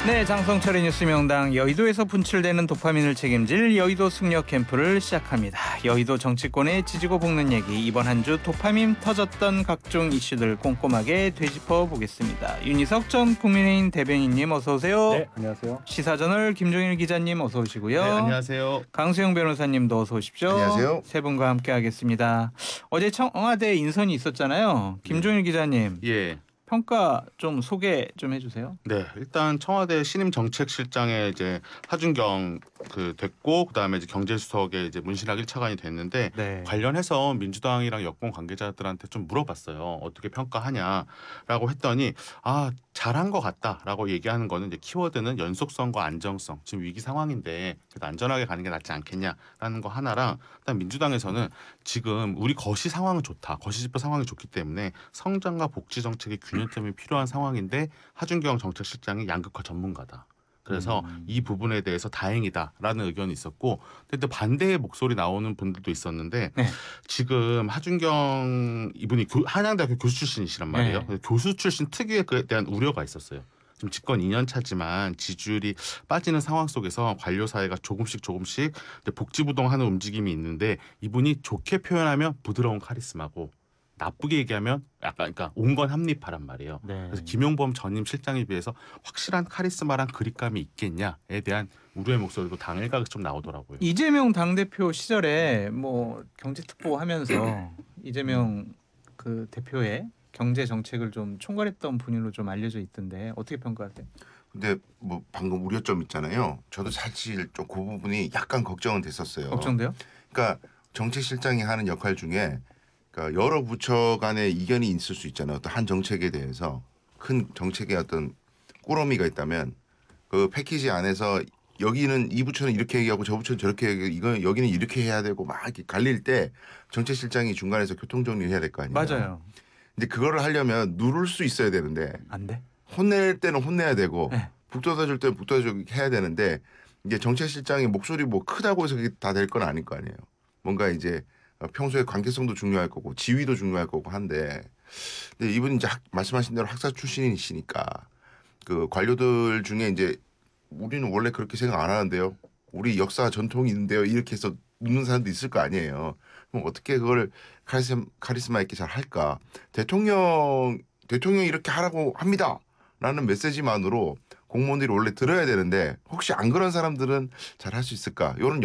네, 장성철의 뉴스명당 여의도에서 분출되는 도파민을 책임질 여의도 승려 캠프를 시작합니다. 여의도 정치권의 지지고 볶는 얘기, 이번 한 주 도파민 터졌던 각종 이슈들 꼼꼼하게 되짚어 보겠습니다. 윤희석 전 국민의힘 대변인님 어서 오세요. 네, 안녕하세요. 시사저널 김종일 기자님 어서 오시고요. 네, 안녕하세요. 강수영 변호사님도 어서 오십시오. 안녕하세요. 세 분과 함께하겠습니다. 어제 청와대 인선이 있었잖아요. 김종일 기자님. 예. 평가 좀 소개 좀 해주세요. 네, 일단 청와대 신임 정책실장에 이제 하준경 됐고, 그다음에 이제 경제수석에 이제 문신학 1차관이 됐는데, 네. 관련해서 민주당이랑 여권 관계자들한테 좀 물어봤어요. 어떻게 평가하냐라고 했더니 잘한 것 같다라고 얘기하는 거는 이제 키워드는 연속성과 안정성. 지금 위기 상황인데 그래도 안전하게 가는 게 낫지 않겠냐라는 거 하나랑, 일단 민주당에서는 지금 우리 거시 상황은 좋다. 거시지표 상황이 좋기 때문에 성장과 복지 정책의 균형점이 필요한 상황인데 하준경 정책실장이 양극화 전문가다. 그래서 이 부분에 대해서 다행이다라는 의견이 있었고, 근데 반대의 목소리 나오는 분들도 있었는데, 네. 지금 하준경 이분이 한양대학교 교수 출신이시란 말이에요. 네. 그래서 교수 출신 특유의 그에 대한 우려가 있었어요. 지금 집권 2년 차지만 지지율이 빠지는 상황 속에서 관료 사회가 조금씩 복지부동하는 움직임이 있는데, 이분이 좋게 표현하면 부드러운 카리스마고 나쁘게 얘기하면 약간 그러니까 온건 합리파란 말이에요. 네. 그래서 김용범 전임 실장에 비해서 확실한 카리스마랑 그립감이 있겠냐에 대한 우려의 목소리도 당 일각에서 좀 나오더라고요. 이재명 당대표 시절에 뭐 경제특보 하면서 이재명 그 대표의 경제 정책을 좀 총괄했던 분으로 좀 알려져 있던데 어떻게 평가하세요? 근데 뭐 방금 우려점 있잖아요. 저도 사실 좀 그 부분이 약간 걱정은 됐었어요. 걱정돼요? 그러니까 정책실장이 하는 역할 중에 그러니까 여러 부처 간의 이견이 있을 수 있잖아요. 어떤 한 정책에 대해서 큰 정책의 어떤 꾸러미가 있다면 그 패키지 안에서 여기는 이 부처는 이렇게 얘기하고 저 부처는 저렇게 얘기하고 이거 여기는 이렇게 해야 되고 막 이렇게 갈릴 때 정책실장이 중간에서 교통 정리를 해야 될 거 아니에요. 맞아요. 근데 그거를 하려면 누를 수 있어야 되는데 안 돼? 혼낼 때는 혼내야 되고 네. 북돋아줄 때는 북돋아주고 해야 되는데 이게 정책실장이 목소리 뭐 크다고 해서 그게 다 될 건 아닐 거 아니에요. 뭔가 이제 평소에 관계성도 중요할 거고 지위도 중요할 거고 한데 근데 이분이 이제 말씀하신 대로 학사 출신이시니까 그 관료들 중에 이제 우리는 원래 그렇게 생각 안 하는데요. 우리 역사 전통이 있는데요. 이렇게 해서 묻는 사람도 있을 거 아니에요. 그럼 어떻게 그걸 카리스마 있게 잘 할까? 대통령이 이렇게 하라고 합니다. 라는 메시지만으로 공무원들이 원래 들어야 되는데 혹시 안 그런 사람들은 잘 할 수 있을까? 이런